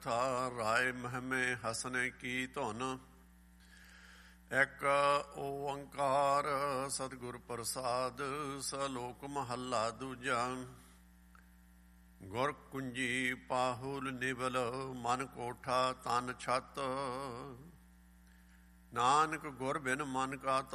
ਰਾਏ ਮਹਿਮੇ ਹਸਨੇ ਕੀ ਧੁਨ। ਇੱਕ ਓੰਕਾਰ ਸਤਿਗੁਰ ਪ੍ਰਸਾਦ। ਸਲੋਕ ਮਹੱਲਾ ਦੂਜਾ। ਗੁਰ ਕੁੰਜੀ ਪਾਹੁਲ ਨਿਵਲ ਮਨ ਕੋਠਾ ਤਨ ਛੱਤ। ਨਾਨਕ ਗੁਰ ਬਿਨ ਮਨ ਕਾ